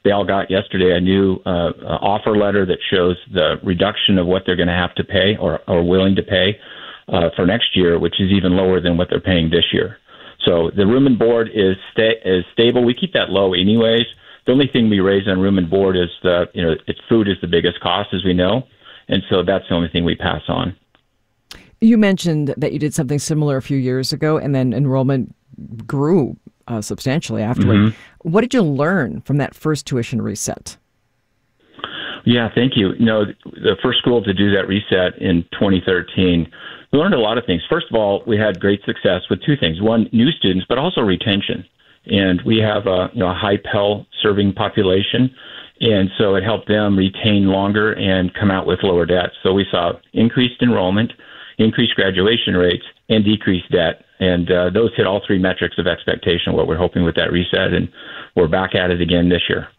they all got yesterday a new offer letter that shows the reduction of what they're going to have to pay or willing to pay for next year, which is even lower than what they're paying this year. So the room and board is stable. We keep that low anyways. The only thing we raise on room and board is food is the biggest cost, as we know, and so that's the only thing we pass on. You mentioned that you did something similar a few years ago, and then enrollment grew substantially afterward. Mm-hmm. What did you learn from that first tuition reset? Yeah, thank you. The first school to do that reset in 2013, we learned a lot of things. First of all, we had great success with two things. One, new students, but also retention. And we have a high Pell serving population, and so it helped them retain longer and come out with lower debt. So we saw increased enrollment, increased graduation rates, and decreased debt. And those hit all three metrics of expectation, what we're hoping with that reset, and we're back at it again this year.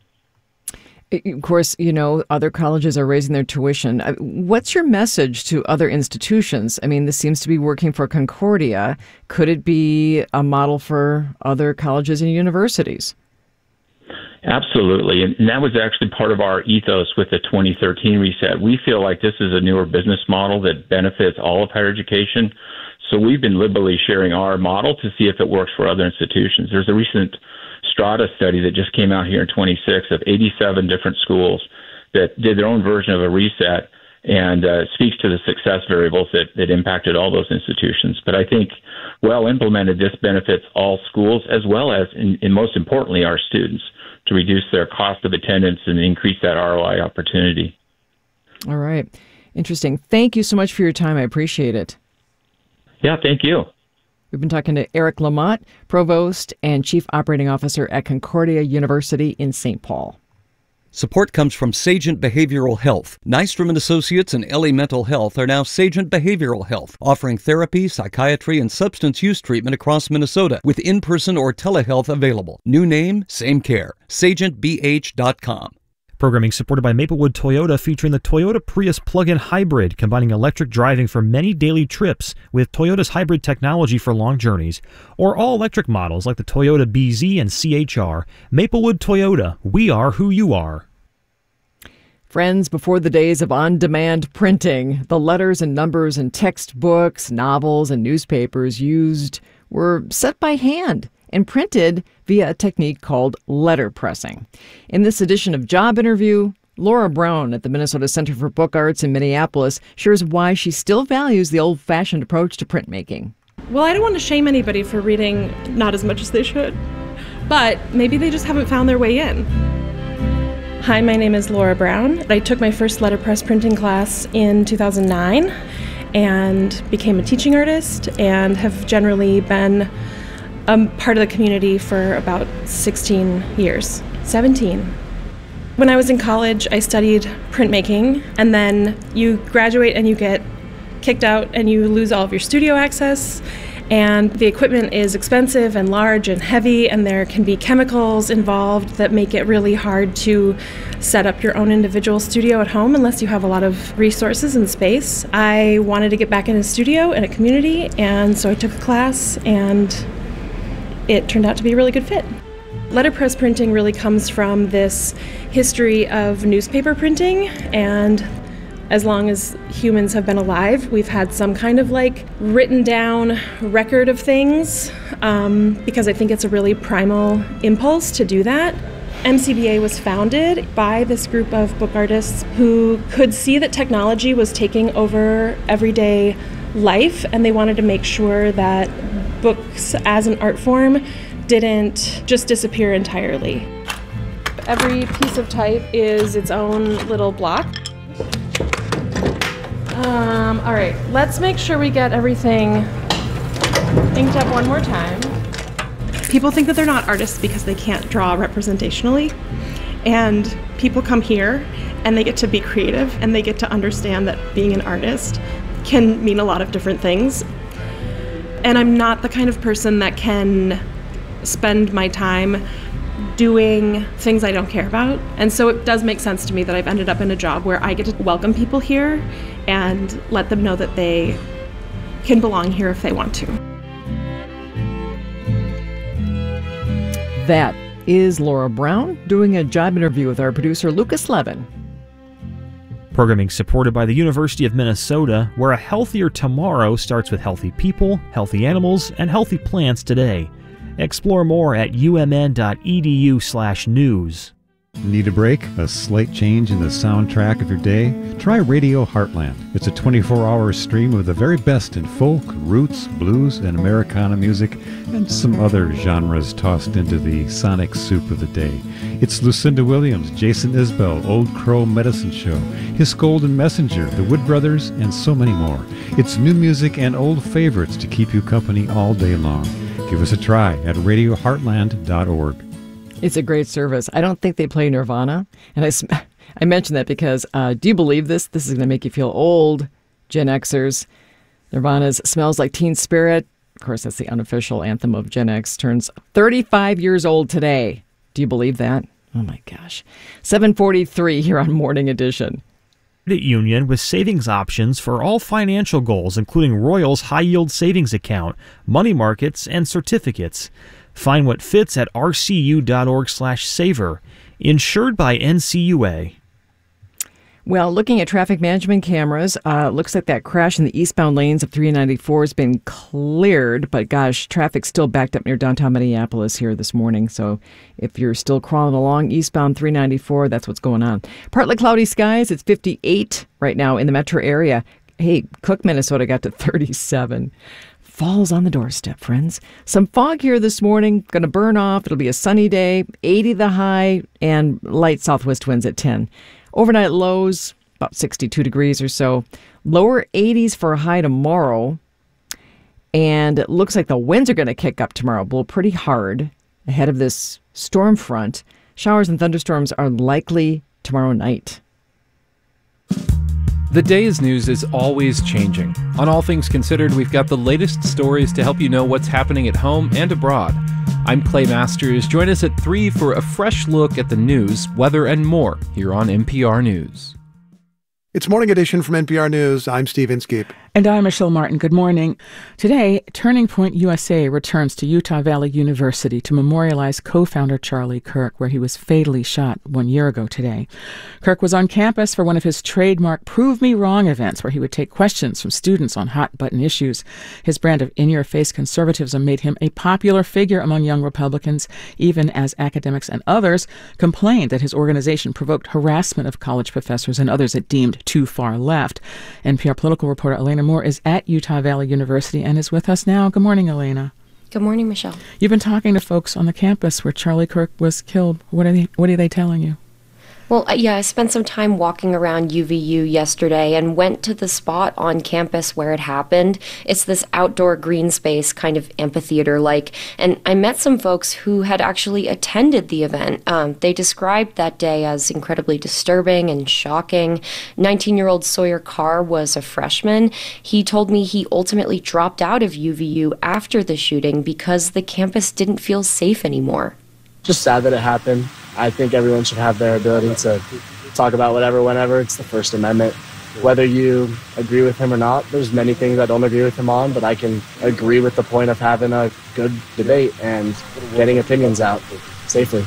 Of course, other colleges are raising their tuition. What's your message to other institutions? I mean, this seems to be working for Concordia. Could it be a model for other colleges and universities? Absolutely. And that was actually part of our ethos with the 2013 reset. We feel like this is a newer business model that benefits all of higher education. So we've been liberally sharing our model to see if it works for other institutions. There's a recent Strata study that just came out here in 26 of 87 different schools that did their own version of a reset, and speaks to the success variables that impacted all those institutions. But I think, well implemented, this benefits all schools as well as, and most importantly, our students, to reduce their cost of attendance and increase that ROI opportunity. All right. Interesting. Thank you so much for your time. I appreciate it. Yeah, thank you. We've been talking to Eric Lamott, Provost and Chief Operating Officer at Concordia University in St. Paul. Support comes from Sagent Behavioral Health. Nystrom & Associates and LA Mental Health are now Sagent Behavioral Health, offering therapy, psychiatry, and substance use treatment across Minnesota with in-person or telehealth available. New name, same care. SagentBH.com. Programming supported by Maplewood Toyota, featuring the Toyota Prius plug-in hybrid, combining electric driving for many daily trips with Toyota's hybrid technology for long journeys, or all-electric models like the Toyota BZ and CHR. Maplewood Toyota, we are who you are. Friends, before the days of on-demand printing, the letters and numbers in textbooks, novels, and newspapers used were set by hand and printed via a technique called letterpressing. In this edition of Job Interview, Laura Brown at the Minnesota Center for Book Arts in Minneapolis shares why she still values the old-fashioned approach to printmaking. Well, I don't want to shame anybody for reading not as much as they should, but maybe they just haven't found their way in. Hi, my name is Laura Brown. I took my first letterpress printing class in 2009 and became a teaching artist and have generally been part of the community for about 17 years. When I was in college, I studied printmaking, and then you graduate and you get kicked out and you lose all of your studio access, and the equipment is expensive and large and heavy, and there can be chemicals involved that make it really hard to set up your own individual studio at home unless you have a lot of resources and space. I wanted to get back in a studio and a community, and so I took a class, and it turned out to be a really good fit. Letterpress printing really comes from this history of newspaper printing, and as long as humans have been alive, we've had some kind of written down record of things, because I think it's a really primal impulse to do that. MCBA was founded by this group of book artists who could see that technology was taking over everyday life, and they wanted to make sure that books as an art form didn't just disappear entirely. Every piece of type is its own little block. All right, let's make sure we get everything inked up one more time. People think that they're not artists because they can't draw representationally, and people come here and they get to be creative and they get to understand that being an artist can mean a lot of different things. And I'm not the kind of person that can spend my time doing things I don't care about. And so it does make sense to me that I've ended up in a job where I get to welcome people here and let them know that they can belong here if they want to. That is Laura Brown doing a job interview with our producer, Lucas Levin. Programming supported by the University of Minnesota, where a healthier tomorrow starts with healthy people, healthy animals, and healthy plants today. Explore more at umn.edu/news. Need a break? A slight change in the soundtrack of your day? Try Radio Heartland. It's a 24-hour stream of the very best in folk, roots, blues, and Americana music, and some other genres tossed into the sonic soup of the day. It's Lucinda Williams, Jason Isbell, Old Crow Medicine Show, His Golden Messenger, the Wood Brothers, and so many more. It's new music and old favorites to keep you company all day long. Give us a try at radioheartland.org. It's a great service. I don't think they play Nirvana. And I mention that because, do you believe this? This is going to make you feel old, Gen Xers. Nirvana's Smells Like Teen Spirit, of course, that's the unofficial anthem of Gen X, turns 35 years old today. Do you believe that? Oh my gosh. 7:43 here on Morning Edition. Credit union with savings options for all financial goals, including Royal's high-yield savings account, money markets, and certificates. Find what fits at rcu.org/saver. Insured by NCUA. Well, looking at traffic management cameras, looks like that crash in the eastbound lanes of 394 has been cleared, but gosh, traffic's still backed up near downtown Minneapolis here this morning. So if you're still crawling along eastbound 394, that's what's going on. Partly cloudy skies, it's 58 right now in the metro area. Hey, Cook, Minnesota got to 37. Fall's on the doorstep, friends. Some fog here this morning, going to burn off. It'll be a sunny day, 80 the high, and light southwest winds at 10. Overnight lows, about 62 degrees or so. Lower 80s for a high tomorrow. And it looks like the winds are going to kick up tomorrow, blow pretty hard ahead of this storm front. Showers and thunderstorms are likely tomorrow night. The day's news is always changing. On All Things Considered, we've got the latest stories to help you know what's happening at home and abroad. I'm Clay Masters. Join us at 3 for a fresh look at the news, weather, and more here on NPR News. It's Morning Edition from NPR News. I'm Steve Inskeep. And I'm Michelle Martin. Good morning. Today, Turning Point USA returns to Utah Valley University to memorialize co-founder Charlie Kirk, where he was fatally shot 1 year ago today. Kirk was on campus for one of his trademark Prove Me Wrong events, where he would take questions from students on hot-button issues. His brand of in-your-face conservatism made him a popular figure among young Republicans, even as academics and others complained that his organization provoked harassment of college professors and others it deemed too far left. NPR political reporter Elena Moore is at Utah Valley University and is with us now. Good morning, Elena. Good morning, Michelle. You've been talking to folks on the campus where Charlie Kirk was killed. What are they telling you? Well, I spent some time walking around UVU yesterday and went to the spot on campus where it happened. It's this outdoor green space, kind of amphitheater-like, and I met some folks who had actually attended the event. They described that day as incredibly disturbing and shocking. 19-year-old Sawyer Carr was a freshman. He told me he ultimately dropped out of UVU after the shooting because the campus didn't feel safe anymore. Just sad that it happened. I think everyone should have their ability to talk about whatever, whenever. It's the First Amendment. Whether you agree with him or not, there's many things I don't agree with him on, but I can agree with the point of having a good debate and getting opinions out safely.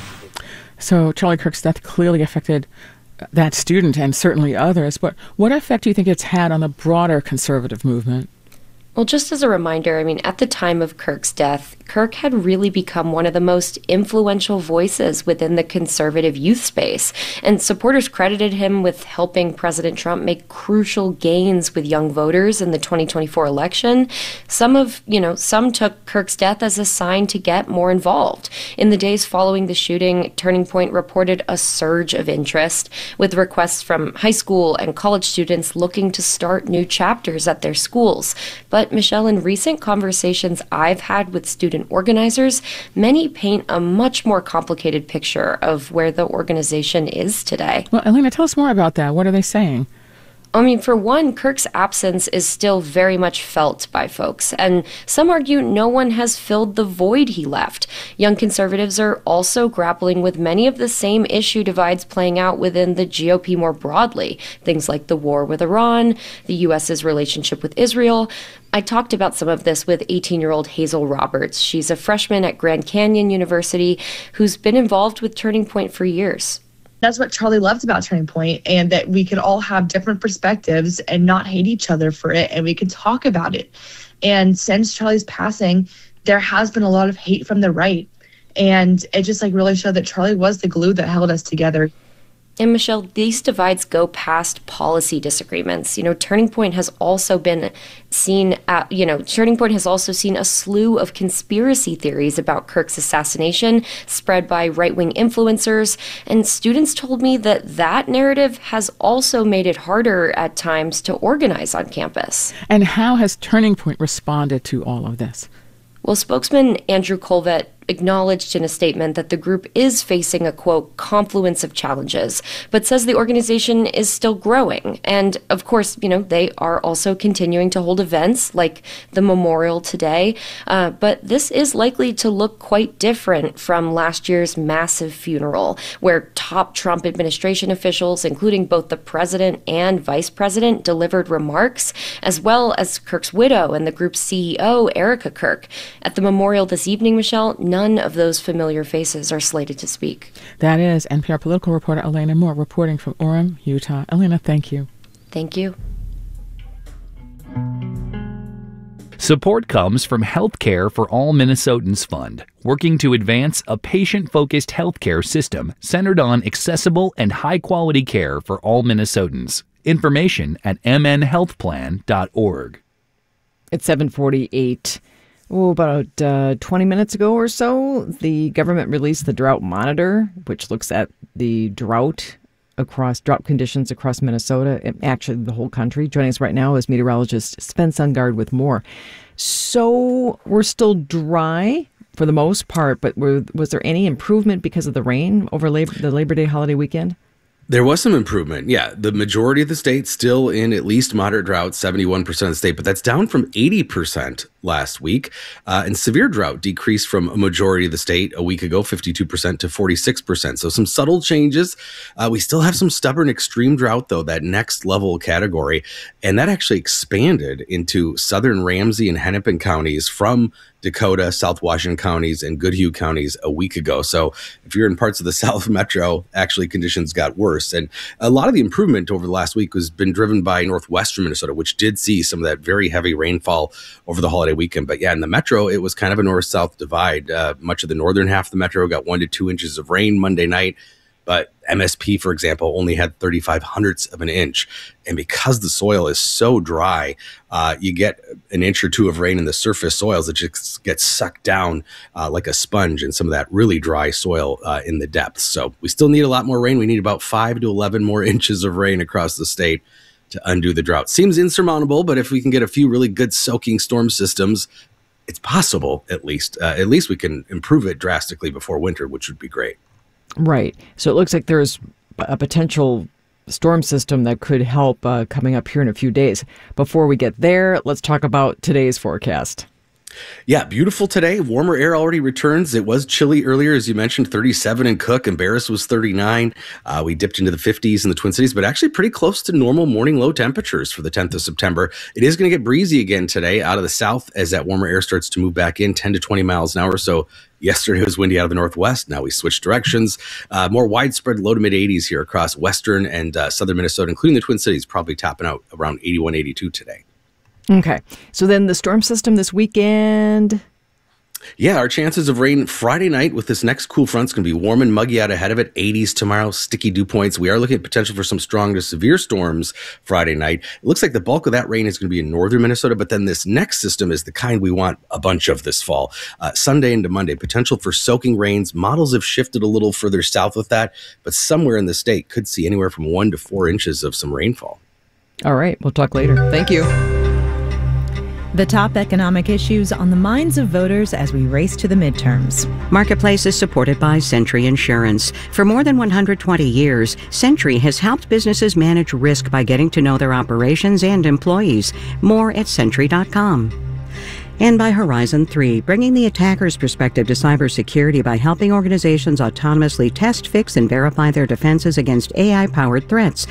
So Charlie Kirk's death clearly affected that student and certainly others, but what effect do you think it's had on the broader conservative movement? Well, just as a reminder, at the time of Kirk's death, Kirk had really become one of the most influential voices within the conservative youth space, and supporters credited him with helping President Trump make crucial gains with young voters in the 2024 election. Some took Kirk's death as a sign to get more involved. In the days following the shooting, Turning Point reported a surge of interest, with requests from high school and college students looking to start new chapters at their schools. But Michelle, in recent conversations I've had with student organizers, many paint a much more complicated picture of where the organization is today. Well, Elena, tell us more about that. What are they saying? I mean, for one, Kirk's absence is still very much felt by folks, and some argue no one has filled the void he left. Young conservatives are also grappling with many of the same issue divides playing out within the GOP more broadly, things like the war with Iran, the U.S.'s relationship with Israel. I talked about some of this with 18-year-old Hazel Roberts. She's a freshman at Grand Canyon University who's been involved with Turning Point for years. That's what Charlie loved about Turning Point, and that we could all have different perspectives and not hate each other for it, and we could talk about it. And since Charlie's passing, there has been a lot of hate from the right, and it just really showed that Charlie was the glue that held us together. And Michelle, these divides go past policy disagreements. Turning Point has also seen a slew of conspiracy theories about Kirk's assassination spread by right-wing influencers. And students told me that narrative has also made it harder at times to organize on campus. And how has Turning Point responded to all of this? Well, spokesman Andrew Colvett acknowledged in a statement that the group is facing a, quote, confluence of challenges, but says the organization is still growing. And of course, they are also continuing to hold events like the memorial today. But this is likely to look quite different from last year's massive funeral, where top Trump administration officials, including both the president and vice president, delivered remarks, as well as Kirk's widow and the group's CEO, Erica Kirk. At the memorial this evening, Michelle, none of those familiar faces are slated to speak. That is NPR political reporter Elena Moore reporting from Orem, Utah. Elena, thank you. Thank you. Support comes from Healthcare for All Minnesotans Fund, working to advance a patient-focused healthcare system centered on accessible and high-quality care for all Minnesotans. Information at mnhealthplan.org. It's 7:48. About 20 minutes ago or so, the government released the Drought Monitor, which looks at the drought conditions across Minnesota, and actually the whole country. Joining us right now is meteorologist Sven Sundgaard with more. So we're still dry for the most part, but was there any improvement because of the rain over the Labor Day holiday weekend? There was some improvement. Yeah, the majority of the state still in at least moderate drought, 71% of the state, but that's down from 80% last week. And severe drought decreased from a majority of the state a week ago, 52% to 46%. So some subtle changes. We still have some stubborn extreme drought, though, that next level category. And that actually expanded into southern Ramsey and Hennepin counties from Dakota, South Washington counties, and Goodhue counties a week ago. So if you're in parts of the South Metro, actually conditions got worse. And a lot of the improvement over the last week has been driven by northwestern Minnesota, which did see some of that very heavy rainfall over the holiday weekend. But yeah, in the Metro, it was kind of a north-south divide. Much of the northern half of the Metro got 1 to 2 inches of rain Monday night. But MSP, for example, only had 0.35 of an inch. And because the soil is so dry, you get an inch or two of rain in the surface soils that just gets sucked down like a sponge in some of that really dry soil in the depths. So we still need a lot more rain. We need about 5 to 11 more inches of rain across the state to undo the drought. Seems insurmountable, but if we can get a few really good soaking storm systems, it's possible at least. At least we can improve it drastically before winter, which would be great. Right. So it looks like there's a potential storm system that could help coming up here in a few days. Before we get there, let's talk about today's forecast. Yeah, beautiful today. Warmer air already returns. It was chilly earlier, as you mentioned, 37 in Cook, and Barris was 39. We dipped into the 50s in the Twin Cities, but actually pretty close to normal morning low temperatures for the 10th of September. It is going to get breezy again today out of the south as that warmer air starts to move back in 10 to 20 miles an hour. So yesterday was windy out of the northwest. Now we switched directions. More widespread low to mid 80s here across western and southern Minnesota, including the Twin Cities, probably topping out around 81, 82 today. Okay. So then the storm system this weekend. Yeah, our chances of rain Friday night with this next cool front's going to be warm and muggy out ahead of it. 80s tomorrow, sticky dew points. We are looking at potential for some strong to severe storms Friday night. It looks like the bulk of that rain is going to be in northern Minnesota, but then this next system is the kind we want a bunch of this fall. Sunday into Monday, potential for soaking rains. Models have shifted a little further south with that, but somewhere in the state could see anywhere from 1 to 4 inches of some rainfall. All right. We'll talk later. Thank you. The top economic issues on the minds of voters as we race to the midterms. Marketplace is supported by Century Insurance. For more than 120 years, Century has helped businesses manage risk by getting to know their operations and employees. More at Century.com. And by Horizon 3, bringing the attacker's perspective to cybersecurity by helping organizations autonomously test, fix, and verify their defenses against AI-powered threats.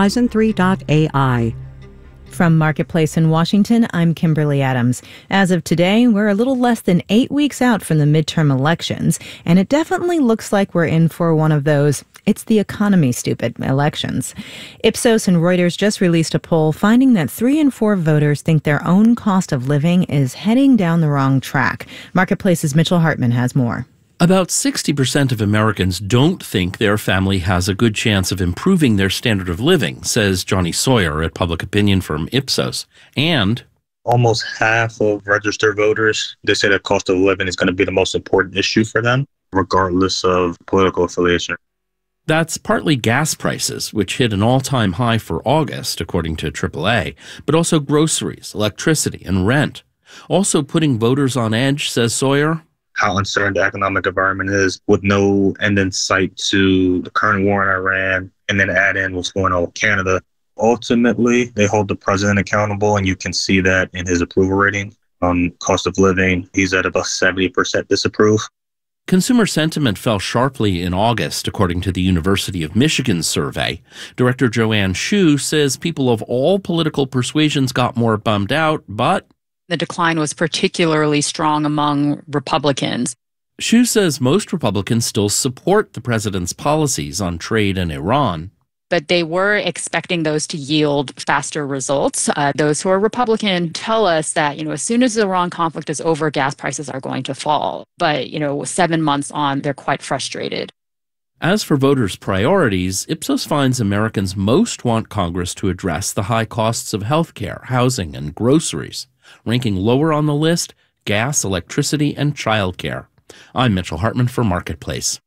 Horizon3.ai. From Marketplace in Washington, I'm Kimberly Adams. As of today, we're a little less than 8 weeks out from the midterm elections, and it definitely looks like we're in for one of those "it's the economy, stupid" elections. Ipsos and Reuters just released a poll finding that 3 in 4 voters think their own cost of living is heading down the wrong track. Marketplace's Mitchell Hartman has more. About 60% of Americans don't think their family has a good chance of improving their standard of living, says Johnny Sawyer at public opinion firm Ipsos. And almost half of registered voters, they say that cost of living is going to be the most important issue for them, regardless of political affiliation. That's partly gas prices, which hit an all-time high for August, according to AAA, but also groceries, electricity, and rent. Also putting voters on edge, says Sawyer, how uncertain the economic environment is with no end in sight to the current war in Iran, and then add in what's going on with Canada. Ultimately, they hold the president accountable, and you can see that in his approval rating on cost of living. He's at about 70% disapprove. Consumer sentiment fell sharply in August, according to the University of Michigan survey. Director Joanne Shu says people of all political persuasions got more bummed out, but the decline was particularly strong among Republicans. Shu says most Republicans still support the president's policies on trade and Iran. But they were expecting those to yield faster results. Those who are Republican tell us that, as soon as the Iran conflict is over, gas prices are going to fall. But, 7 months on, they're quite frustrated. As for voters' priorities, Ipsos finds Americans most want Congress to address the high costs of health care, housing, and groceries. Ranking lower on the list, gas, electricity, and childcare. I'm Mitchell Hartman for Marketplace.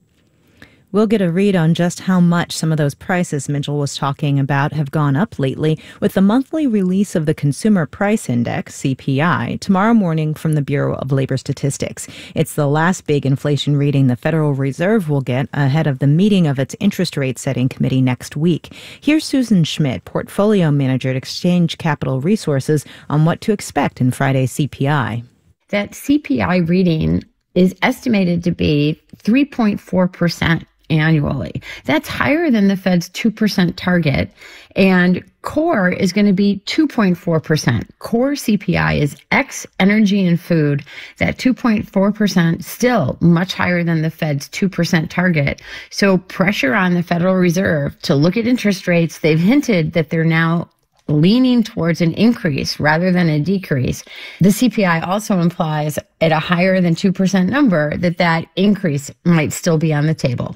We'll get a read on just how much some of those prices Mitchell was talking about have gone up lately with the monthly release of the Consumer Price Index, CPI, tomorrow morning from the Bureau of Labor Statistics. It's the last big inflation reading the Federal Reserve will get ahead of the meeting of its interest rate setting committee next week. Here's Susan Schmidt, portfolio manager at Exchange Capital Resources, on what to expect in Friday's CPI. That CPI reading is estimated to be 3.4% annually. That's higher than the Fed's 2% target. And core is going to be 2.4%. Core CPI is X energy and food. That 2.4% still much higher than the Fed's 2% target. So pressure on the Federal Reserve to look at interest rates. They've hinted that they're now leaning towards an increase rather than a decrease. The CPI also implies at a higher than 2% number that increase might still be on the table.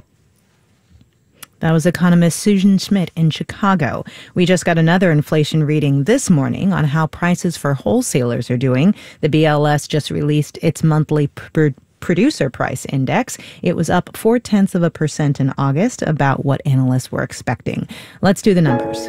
That was economist Susan Schmidt in Chicago. We just got another inflation reading this morning on how prices for wholesalers are doing. The BLS just released its monthly producer price index. It was up 0.4% in August, about what analysts were expecting. Let's do the numbers.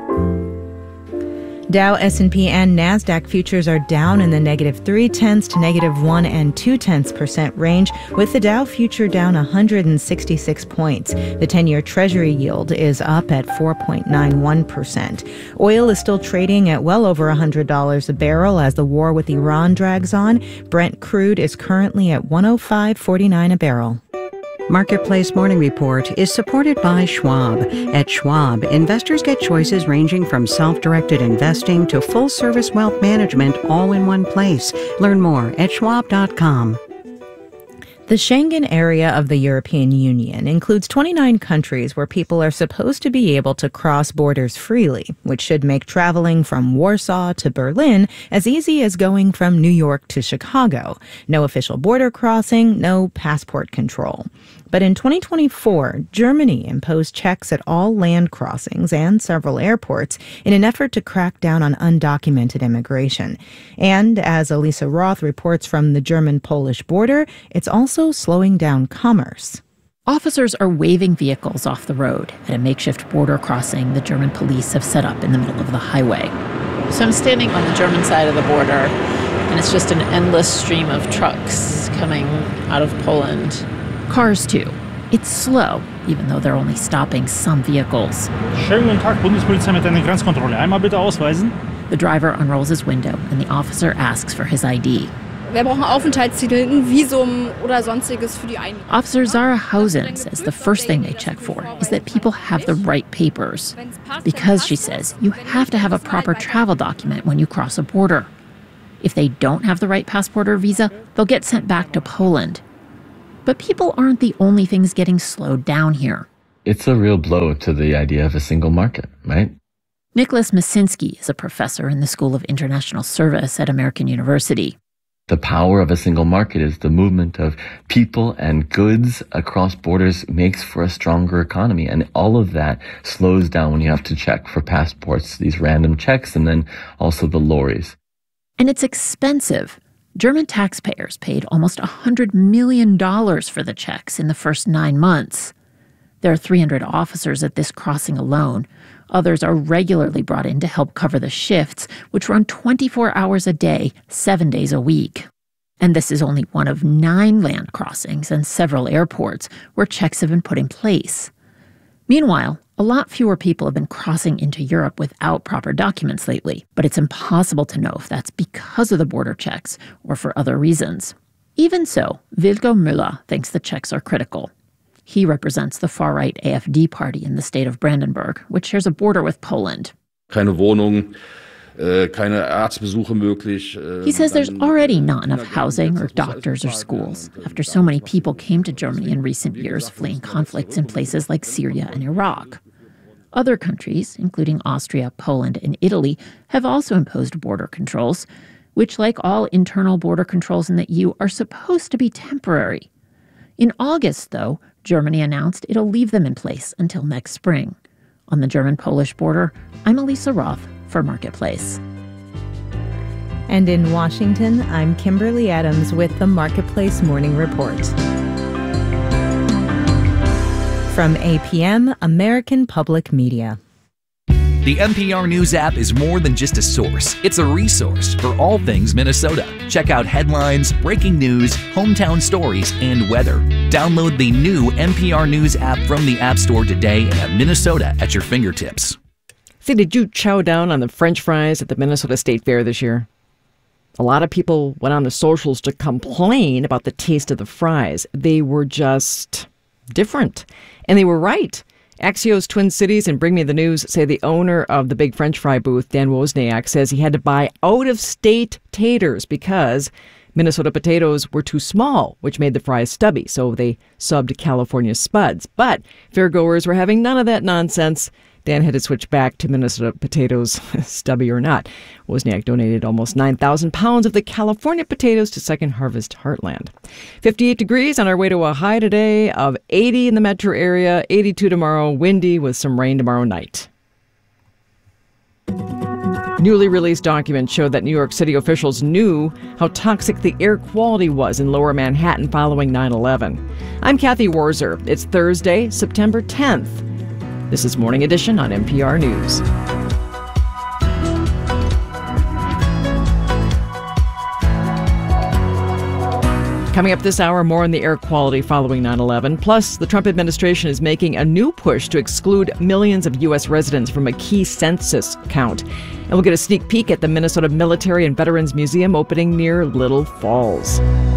Dow, S&P, and NASDAQ futures are down in the -0.3% to -1 2/10% range, with the Dow future down 166 points. The 10-year Treasury yield is up at 4.91%. Oil is still trading at well over $100 a barrel as the war with Iran drags on. Brent crude is currently at $105.49 a barrel. Marketplace Morning Report is supported by Schwab. At Schwab, investors get choices ranging from self-directed investing to full-service wealth management all in one place. Learn more at schwab.com. The Schengen area of the European Union includes 29 countries where people are supposed to be able to cross borders freely, which should make traveling from Warsaw to Berlin as easy as going from New York to Chicago. No official border crossing, no passport control. But in 2024, Germany imposed checks at all land crossings and several airports in an effort to crack down on undocumented immigration. And as Elisa Roth reports from the German-Polish border, it's also slowing down commerce. Officers are waving vehicles off the road at a makeshift border crossing the German police have set up in the middle of the highway. So I'm standing on the German side of the border, and it's just an endless stream of trucks coming out of Poland. Cars, too. It's slow, even though they're only stopping some vehicles. Schönen guten Tag, Bundespolizei mit einer Grenzkontrolle. Einmal bitte ausweisen. The driver unrolls his window, and the officer asks for his ID. Wir brauchen Aufenthaltstitel, ein Visum oder sonstiges für die Einreise. Officer Zara Hausen says the first thing they check for is that people have the right papers. Because, she says, you have to have a proper travel document when you cross a border. If they don't have the right passport or visa, they'll get sent back to Poland. But people aren't the only things getting slowed down here. It's a real blow to the idea of a single market, right? Nicholas Masinski is a professor in the School of International Service at American University. The power of a single market is the movement of people and goods across borders makes for a stronger economy. And all of that slows down when you have to check for passports, these random checks, and then also the lorries. And it's expensive. German taxpayers paid almost $100 million for the checks in the first 9 months. There are 300 officers at this crossing alone. Others are regularly brought in to help cover the shifts, which run 24 hours a day, 7 days a week. And this is only one of 9 land crossings and several airports where checks have been put in place. Meanwhile, a lot fewer people have been crossing into Europe without proper documents lately, but it's impossible to know if that's because of the border checks or for other reasons. Even so, Wilco Müller thinks the checks are critical. He represents the far-right AfD party in the state of Brandenburg, which shares a border with Poland. Keine Wohnung, keine Arztbesuche möglich. He says there's already not enough housing or doctors or schools after so many people came to Germany in recent years fleeing conflicts in places like Syria and Iraq. Other countries, including Austria, Poland, and Italy, have also imposed border controls, which, like all internal border controls in the EU, are supposed to be temporary. In August, though, Germany announced it'll leave them in place until next spring. On the German-Polish border, I'm Elisa Roth for Marketplace. And in Washington, I'm Kimberly Adams with the Marketplace Morning Report. From APM, American Public Media. The NPR News app is more than just a source. It's a resource for all things Minnesota. Check out headlines, breaking news, hometown stories, and weather. Download the new NPR News app from the App Store today and have Minnesota at your fingertips. Say, did you chow down on the French fries at the Minnesota State Fair this year? A lot of people went on the socials to complain about the taste of the fries. They were just different. And they were right. Axios Twin Cities and Bring Me the News say the owner of the big French fry booth, Dan Wozniak, says he had to buy out-of-state taters because Minnesota potatoes were too small, which made the fries stubby, so they subbed California spuds. But fairgoers were having none of that nonsense. Dan had to switch back to Minnesota potatoes, stubby or not. Wozniak donated almost 9,000 pounds of the California potatoes to Second Harvest Heartland. 58 degrees on our way to a high today of 80 in the metro area, 82 tomorrow, windy with some rain tomorrow night. Newly released documents showed that New York City officials knew how toxic the air quality was in Lower Manhattan following 9/11. I'm Kathy Warzer. It's Thursday, September 10th. This is Morning Edition on NPR News. Coming up this hour, more on the air quality following 9/11. Plus, the Trump administration is making a new push to exclude millions of U.S. residents from a key census count. And we'll get a sneak peek at the Minnesota Military and Veterans Museum opening near Little Falls.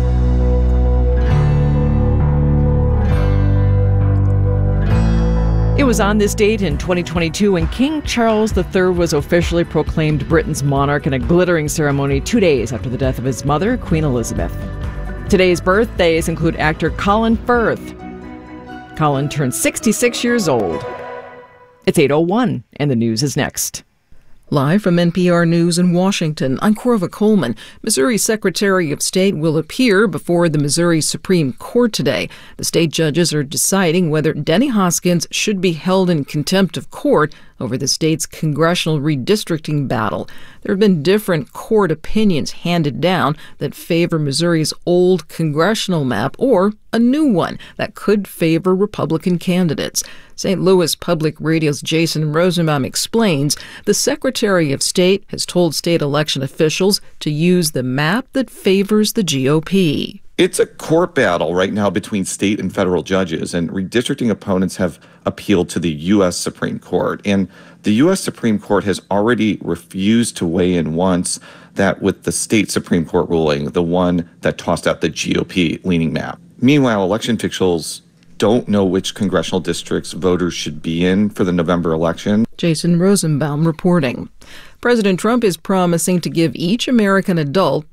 It was on this date in 2022 when King Charles III was officially proclaimed Britain's monarch in a glittering ceremony 2 days after the death of his mother, Queen Elizabeth. Today's birthdays include actor Colin Firth. Colin turned 66 years old. It's 8:01, and the news is next. Live from NPR News in Washington, I'm Corva Coleman. Missouri Secretary of State will appear before the Missouri Supreme Court today. The state judges are deciding whether Denny Hoskins should be held in contempt of court over the state's congressional redistricting battle. There have been different court opinions handed down that favor Missouri's old congressional map or a new one that could favor Republican candidates. St. Louis Public Radio's Jason Rosenbaum explains the Secretary of State has told state election officials to use the map that favors the GOP. It's a court battle right now between state and federal judges, and redistricting opponents have appealed to the U.S. Supreme Court. And the U.S. Supreme Court has already refused to weigh in once, that with the state Supreme Court ruling, the one that tossed out the GOP-leaning map. Meanwhile, election officials don't know which congressional districts voters should be in for the November election. Jason Rosenbaum reporting. President Trump is promising to give each American adult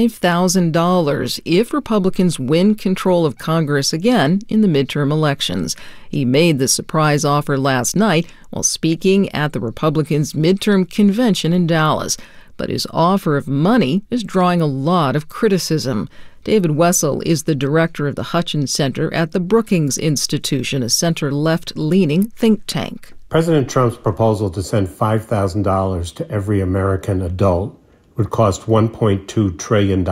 $5,000 if Republicans win control of Congress again in the midterm elections. He made the surprise offer last night while speaking at the Republicans' midterm convention in Dallas. But his offer of money is drawing a lot of criticism. David Wessel is the director of the Hutchins Center at the Brookings Institution, a center-left-leaning think tank. President Trump's proposal to send $5,000 to every American adult would cost $1.2 trillion.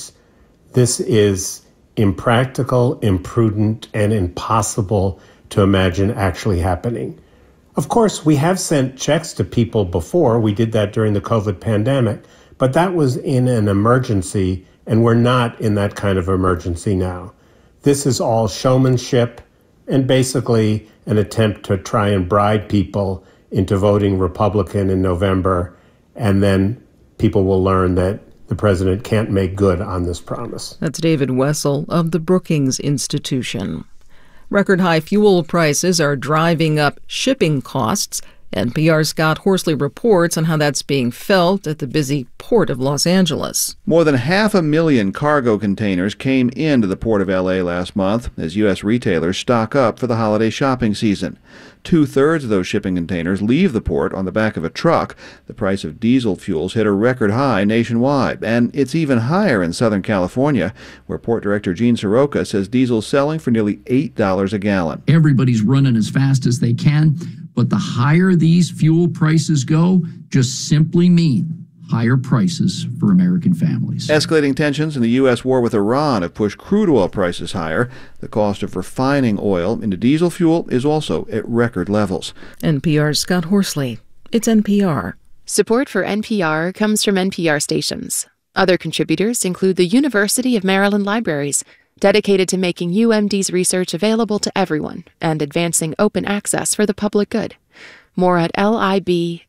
This is impractical, imprudent, and impossible to imagine actually happening. Of course, we have sent checks to people before. We did that during the COVID pandemic, but that was in an emergency, and we're not in that kind of emergency now. This is all showmanship and basically an attempt to try and bribe people into voting Republican in November, and then people will learn that the president can't make good on this promise. That's David Wessel of the Brookings Institution. Record high fuel prices are driving up shipping costs. NPR's Scott Horsley reports on how that's being felt at the busy port of Los Angeles. More than 500,000 cargo containers came into the port of L.A. last month as U.S. retailers stock up for the holiday shopping season. 2/3 of those shipping containers leave the port on the back of a truck. The price of diesel fuels hit a record high nationwide, and it's even higher in Southern California, where Port Director Gene Soroka says diesel's selling for nearly $8 a gallon. Everybody's running as fast as they can, but the higher these fuel prices go, just simply mean higher prices for American families. Escalating tensions in the U.S. war with Iran have pushed crude oil prices higher. The cost of refining oil into diesel fuel is also at record levels. NPR's Scott Horsley. It's NPR. Support for NPR comes from NPR stations. Other contributors include the University of Maryland Libraries, dedicated to making UMD's research available to everyone and advancing open access for the public good. More at lib.umd.edu.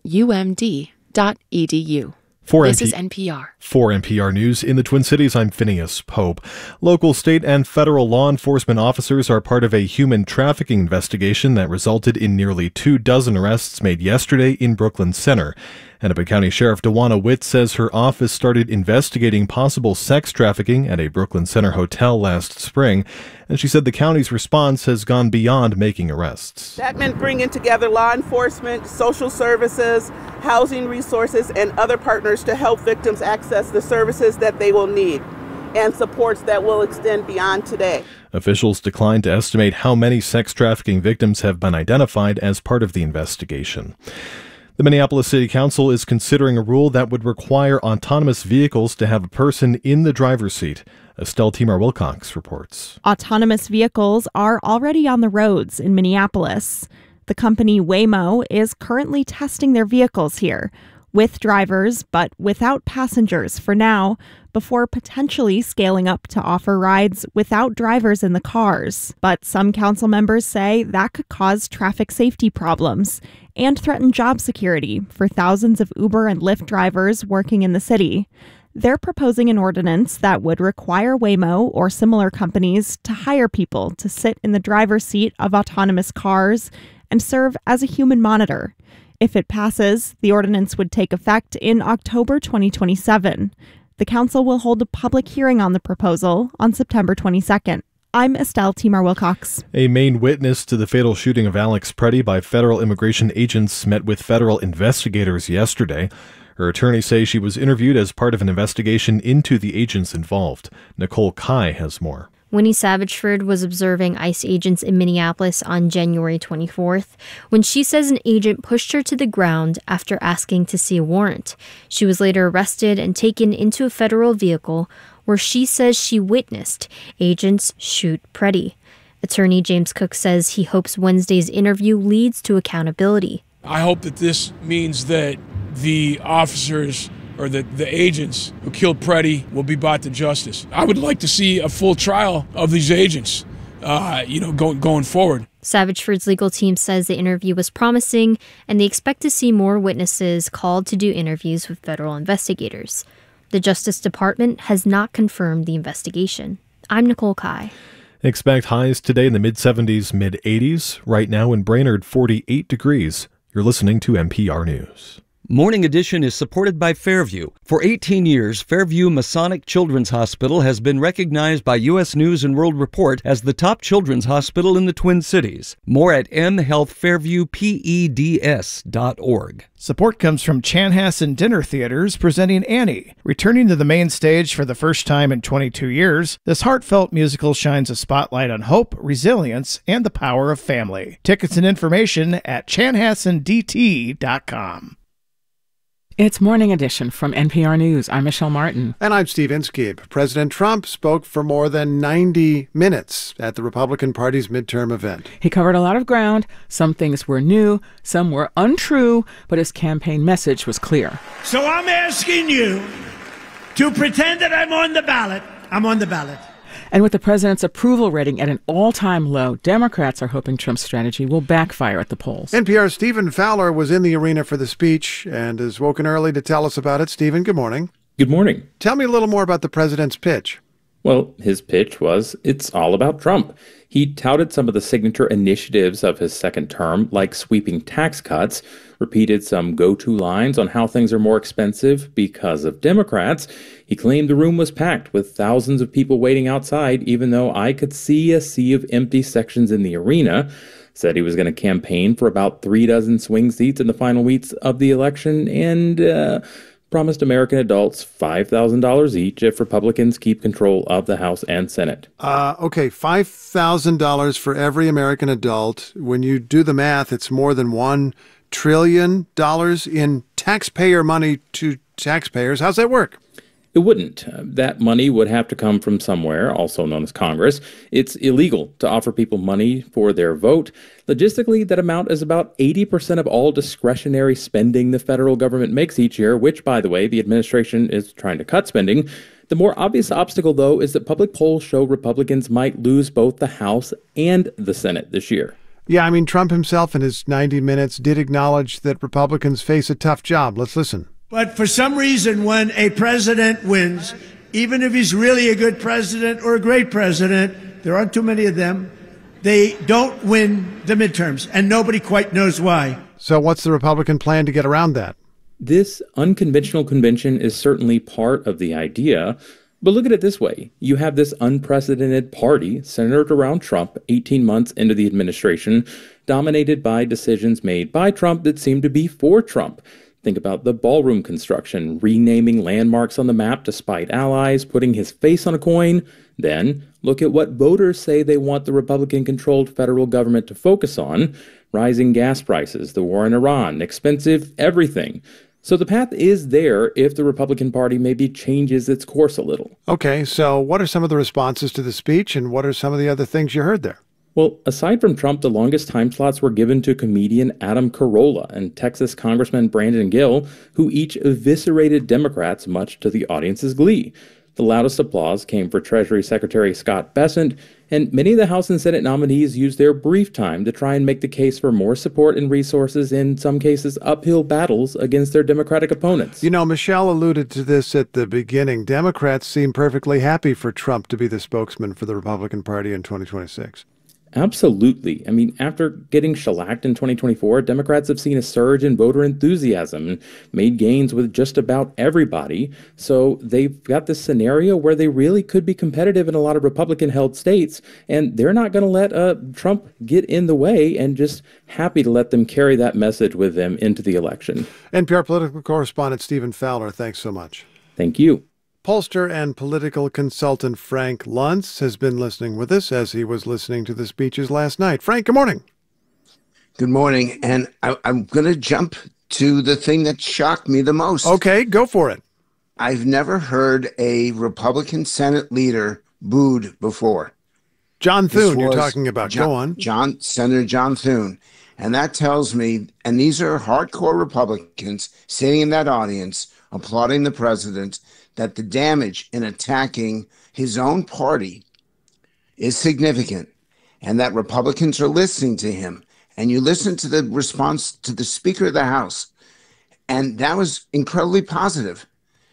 This is NPR. For NPR News in the Twin Cities, I'm Phineas Pope. Local, state, and federal law enforcement officers are part of a human trafficking investigation that resulted in nearly 24 arrests made yesterday in Brooklyn Center. Hennepin County Sheriff Dawana Witt says her office started investigating possible sex trafficking at a Brooklyn Center hotel last spring, and she said the county's response has gone beyond making arrests. That meant bringing together law enforcement, social services, housing resources, and other partners to help victims access the services that they will need and supports that will extend beyond today. Officials declined to estimate how many sex trafficking victims have been identified as part of the investigation. The Minneapolis City Council is considering a rule that would require autonomous vehicles to have a person in the driver's seat. Estelle Timar-Wilcox reports. Autonomous vehicles are already on the roads in Minneapolis. The company Waymo is currently testing their vehicles here, with drivers but without passengers for now, before potentially scaling up to offer rides without drivers in the cars. But some council members say that could cause traffic safety problems and threaten job security for thousands of Uber and Lyft drivers working in the city. They're proposing an ordinance that would require Waymo or similar companies to hire people to sit in the driver's seat of autonomous cars and serve as a human monitor. If it passes, the ordinance would take effect in October 2027. The council will hold a public hearing on the proposal on September 22nd. I'm Estelle Timar-Wilcox. A main witness to the fatal shooting of Alex Preddy by federal immigration agents met with federal investigators yesterday. Her attorneys say she was interviewed as part of an investigation into the agents involved. Nicole Kai has more. Winnie Savageford was observing ICE agents in Minneapolis on January 24th when she says an agent pushed her to the ground after asking to see a warrant. She was later arrested and taken into a federal vehicle where she says she witnessed agents shoot Preddy. Attorney James Cook says he hopes Wednesday's interview leads to accountability. I hope that this means that the officers or the agents who killed Preddy will be brought to justice. I would like to see a full trial of these agents, going forward. Savage Ford's legal team says the interview was promising, and they expect to see more witnesses called to do interviews with federal investigators. The Justice Department has not confirmed the investigation. I'm Nicole Kai. Expect highs today in the mid-70s, mid-80s. Right now in Brainerd, 48 degrees. You're listening to NPR News. Morning Edition is supported by Fairview. For 18 years, Fairview Masonic Children's Hospital has been recognized by U.S. News & World Report as the top children's hospital in the Twin Cities. More at mhealthfairviewpeds.org. Support comes from Chanhassen Dinner Theaters presenting Annie. Returning to the main stage for the first time in 22 years, this heartfelt musical shines a spotlight on hope, resilience, and the power of family. Tickets and information at chanhassendt.com. It's Morning Edition from NPR News. I'm Michelle Martin. And I'm Steve Inskeep. President Trump spoke for more than 90 minutes at the Republican Party's midterm event. He covered a lot of ground. Some things were new, some were untrue, but his campaign message was clear. So I'm asking you to pretend that I'm on the ballot. I'm on the ballot. And with the president's approval rating at an all-time low, Democrats are hoping Trump's strategy will backfire at the polls. NPR's Stephen Fowler was in the arena for the speech and is woken early to tell us about it. Stephen, good morning. Good morning. Tell me a little more about the president's pitch. Well, his pitch was, it's all about Trump. He touted some of the signature initiatives of his second term, like sweeping tax cuts, repeated some go-to lines on how things are more expensive because of Democrats. He claimed the room was packed with thousands of people waiting outside, even though I could see a sea of empty sections in the arena. Said he was going to campaign for about 36 swing seats in the final weeks of the election, and promised American adults $5,000 each if Republicans keep control of the House and Senate. Okay, $5,000 for every American adult. When you do the math, it's more than $1 trillion in taxpayer money to taxpayers. How's that work? It wouldn't. That money would have to come from somewhere, also known as Congress. It's illegal to offer people money for their vote. Logistically, that amount is about 80% of all discretionary spending the federal government makes each year, which, by the way, the administration is trying to cut spending. The more obvious obstacle, though, is that public polls show Republicans might lose both the House and the Senate this year. Yeah, I mean, Trump himself in his 90 minutes did acknowledge that Republicans face a tough job. Let's listen. But for some reason, when a president wins, even if he's really a good president or a great president, there aren't too many of them, they don't win the midterms, and nobody quite knows why. So what's the Republican plan to get around that? This unconventional convention is certainly part of the idea. But look at it this way. You have this unprecedented party centered around Trump 18 months into the administration, dominated by decisions made by Trump that seem to be for Trump. Think about the ballroom construction, renaming landmarks on the map to spite allies, putting his face on a coin. Then look at what voters say they want the Republican-controlled federal government to focus on. Rising gas prices, the war in Iran, expensive everything. So the path is there if the Republican Party maybe changes its course a little. Okay, so what are some of the responses to the speech, and what are some of the other things you heard there? Well, aside from Trump, the longest time slots were given to comedian Adam Carolla and Texas Congressman Brandon Gill, who each eviscerated Democrats much to the audience's glee. The loudest applause came for Treasury Secretary Scott Bessent, and many of the House and Senate nominees used their brief time to try and make the case for more support and resources, in some cases uphill battles against their Democratic opponents. You know, Michelle alluded to this at the beginning. Democrats seem perfectly happy for Trump to be the spokesman for the Republican Party in 2026. Absolutely. I mean, after getting shellacked in 2024, Democrats have seen a surge in voter enthusiasm and made gains with just about everybody. So they've got this scenario where they really could be competitive in a lot of Republican-held states, and they're not going to let Trump get in the way, and just happy to let them carry that message with them into the election. NPR political correspondent Stephen Fowler, thanks so much. Thank you. Pollster and political consultant Frank Luntz has been listening with us as he was listening to the speeches last night. Frank, good morning. Good morning. And I'm going to jump to the thing that shocked me the most. Okay, go for it. I've never heard a Republican Senate leader booed before. John Thune, you're talking about. Go on. Senator John Thune. And that tells me, and these are hardcore Republicans sitting in that audience applauding the president, that the damage in attacking his own party is significant, and that Republicans are listening to him. And you listen to the response to the Speaker of the House, and that was incredibly positive.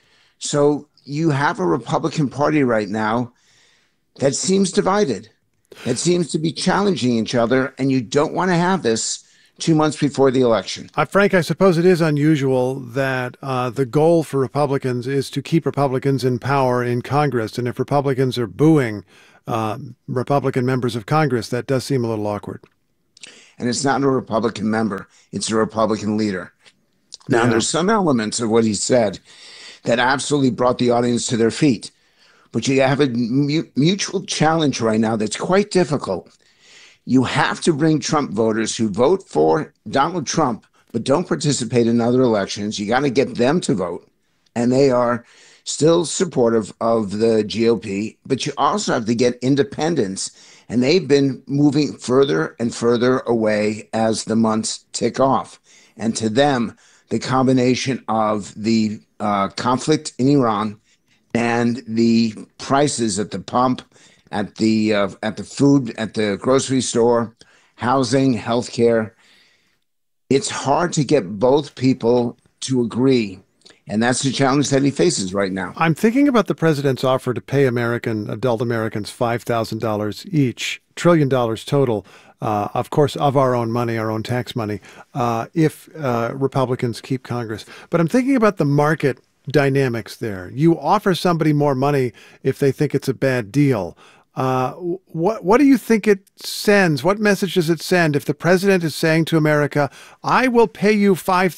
So you have a Republican Party right now that seems divided, that seems to be challenging each other, and you don't want to have this 2 months before the election. Frank, I suppose it is unusual that the goal for Republicans is to keep Republicans in power in Congress. And if Republicans are booing Republican members of Congress, that does seem a little awkward. And it's not a Republican member, it's a Republican leader. Now, there's some elements of what he said that absolutely brought the audience to their feet. But you have a mutual challenge right now that's quite difficult. You have to bring Trump voters who vote for Donald Trump but don't participate in other elections. You got to get them to vote. And they are still supportive of the GOP. But you also have to get independents. And they've been moving further and further away as the months tick off. And to them, the combination of the conflict in Iran and the prices at the pump, at the food, at the grocery store, housing, healthcare, it's hard to get both people to agree. And that's the challenge that he faces right now. I'm thinking about the president's offer to pay adult Americans $5,000 each, $1 trillion total, of course, of our own money, our own tax money, if Republicans keep Congress. But I'm thinking about the market dynamics there. You offer somebody more money if they think it's a bad deal. What do you think it sends? What message does it send if the president is saying to America, I will pay you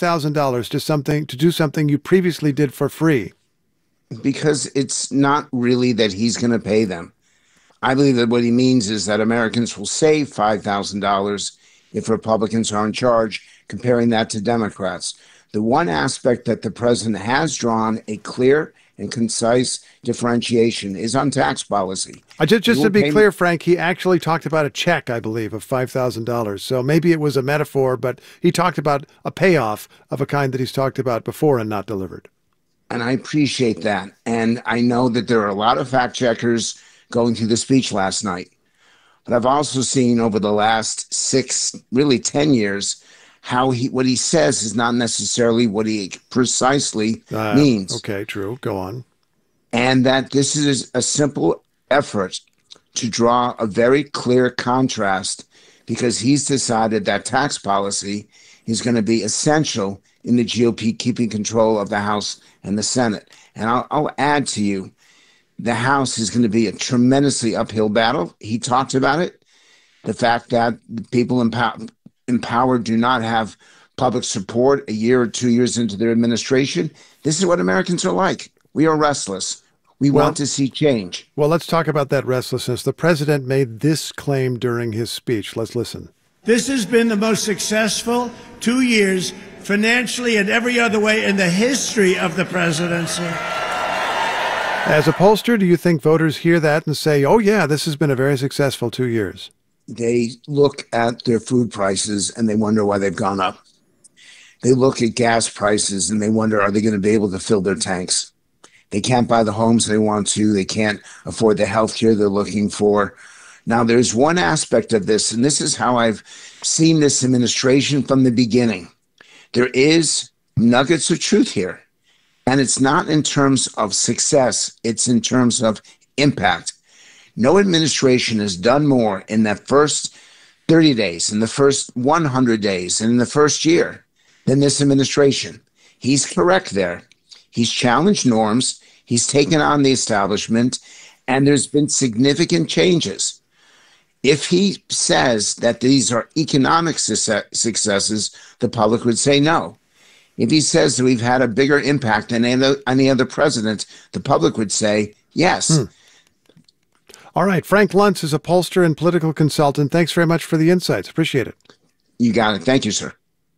$5,000 to do something you previously did for free? Because it's not really that he's going to pay them. I believe that what he means is that Americans will save $5,000 if Republicans are in charge, comparing that to Democrats. The one aspect that the president has drawn a clear and concise differentiation is on tax policy. Just to be clear, Frank, he actually talked about a check, I believe, of $5,000. So maybe it was a metaphor, but he talked about a payoff of a kind that he's talked about before and not delivered. And I appreciate that. And I know that there are a lot of fact checkers going through the speech last night. But I've also seen over the last 6, really 10 years, how what he says is not necessarily what he precisely means. Okay, true. Go on. And that this is a simple effort to draw a very clear contrast, because he's decided that tax policy is going to be essential in the GOP keeping control of the House and the Senate. And I'll add to you, the House is going to be a tremendously uphill battle. He talked about it. The fact that the people in power do not have public support a year or 2 years into their administration. This is what Americans are like. We are restless. We want to see change. Well, let's talk about that restlessness. The president made this claim during his speech. Let's listen. This has been the most successful 2 years, financially and every other way, in the history of the presidency. As a pollster, do you think voters hear that and say, oh, yeah, this has been a very successful 2 years? They look at their food prices and they wonder why they've gone up. They look at gas prices and they wonder, are they going to be able to fill their tanks? They can't buy the homes they want to. They can't afford the health care they're looking for. Now, there's one aspect of this, and this is how I've seen this administration from the beginning. There is nuggets of truth here. And it's not in terms of success. It's in terms of impact. No administration has done more in that first 30 days, in the first 100 days, and in the first year than this administration. He's correct there. He's challenged norms. He's taken on the establishment, and there's been significant changes. If he says that these are economic successes, the public would say no. If he says that we've had a bigger impact than any other president, the public would say yes. All right. Frank Luntz is a pollster and political consultant. Thanks very much for the insights. Appreciate it. You got it. Thank you, sir.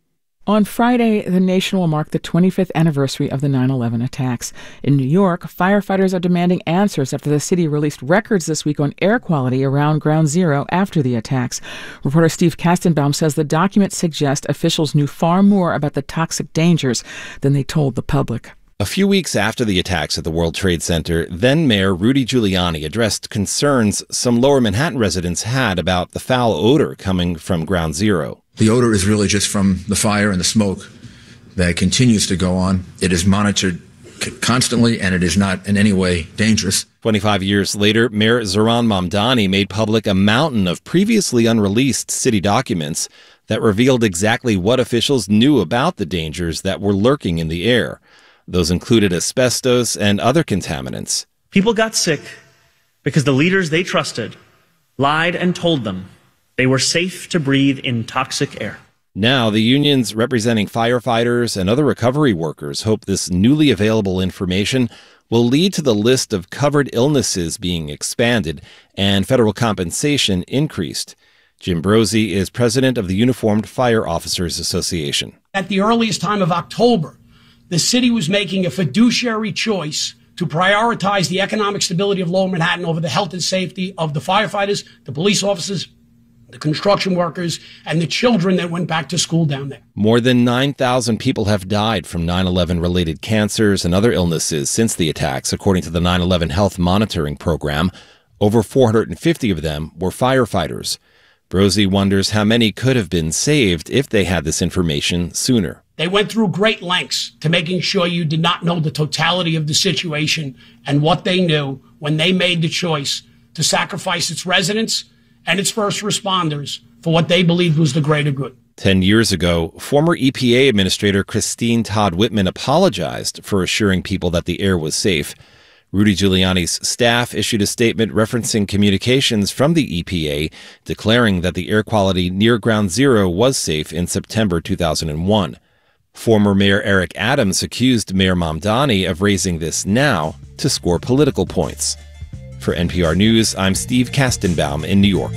On Friday, the nation will mark the 25th anniversary of the 9/11 attacks. In New York, firefighters are demanding answers after the city released records this week on air quality around Ground Zero after the attacks. Reporter Steve Kastenbaum says the documents suggest officials knew far more about the toxic dangers than they told the public. A few weeks after the attacks at the World Trade Center, then Mayor Rudy Giuliani addressed concerns some Lower Manhattan residents had about the foul odor coming from Ground Zero. The odor is really just from the fire and the smoke that continues to go on. It is monitored constantly, and it is not in any way dangerous. 25 years later, Mayor Zohran Mamdani made public a mountain of previously unreleased city documents that revealed exactly what officials knew about the dangers that were lurking in the air. Those included asbestos and other contaminants. People got sick because the leaders they trusted lied and told them they were safe to breathe in toxic air. Now, the unions representing firefighters and other recovery workers hope this newly available information will lead to the list of covered illnesses being expanded and federal compensation increased. Jim Brozzi is president of the Uniformed Fire Officers Association. At the earliest time of October, the city was making a fiduciary choice to prioritize the economic stability of Lower Manhattan over the health and safety of the firefighters, the police officers, the construction workers, and the children that went back to school down there. More than 9,000 people have died from 9/11 related cancers and other illnesses since the attacks, according to the 9/11 Health Monitoring Program. Over 450 of them were firefighters. Brozzi wonders how many could have been saved if they had this information sooner. They went through great lengths to making sure you did not know the totality of the situation and what they knew when they made the choice to sacrifice its residents and its first responders for what they believed was the greater good. 10 years ago, former EPA Administrator Christine Todd Whitman apologized for assuring people that the air was safe. Rudy Giuliani's staff issued a statement referencing communications from the EPA, declaring that the air quality near Ground Zero was safe in September 2001. Former Mayor Eric Adams accused Mayor Mamdani of raising this now to score political points. For NPR News, I'm Steve Kastenbaum in New York.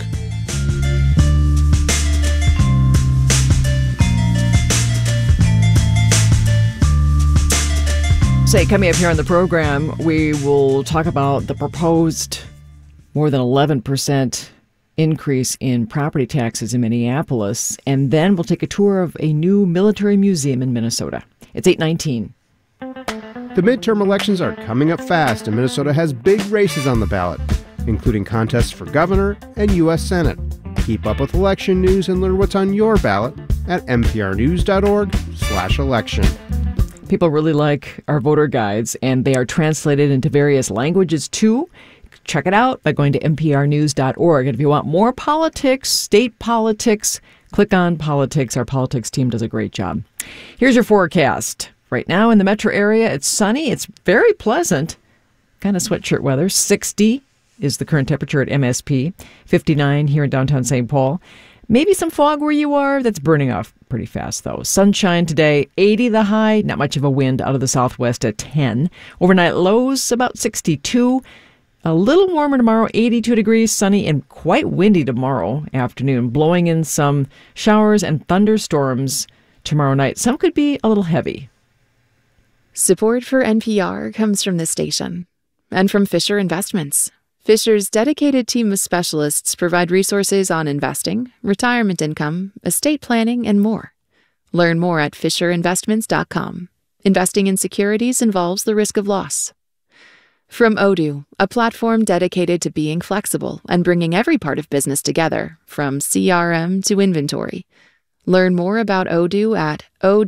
Coming up here on the program, we will talk about the proposed more than 11% increase in property taxes in Minneapolis, and then we'll take a tour of a new military museum in Minnesota. It's 8:19. The midterm elections are coming up fast, and Minnesota has big races on the ballot, including contests for governor and U.S. Senate. Keep up with election news and learn what's on your ballot at nprnews.org/election. People really like our voter guides, and they are translated into various languages, too. Check it out by going to nprnews.org. And if you want more politics, state politics, click on politics. Our politics team does a great job. Here's your forecast. Right now in the metro area, it's sunny. It's very pleasant. Kind of sweatshirt weather. 60 is the current temperature at MSP. 59 here in downtown St. Paul. Maybe some fog where you are. That's burning off pretty fast, though. Sunshine today, 80 the high. Not much of a wind out of the southwest at 10. Overnight lows about 62. A little warmer tomorrow, 82 degrees, sunny and quite windy tomorrow afternoon, blowing in some showers and thunderstorms tomorrow night. Some could be a little heavy. Support for NPR comes from this station and from Fisher Investments. Fisher's dedicated team of specialists provide resources on investing, retirement income, estate planning, and more. Learn more at FisherInvestments.com. Investing in securities involves the risk of loss. From Odoo, a platform dedicated to being flexible and bringing every part of business together, from CRM to inventory. Learn more about Odoo at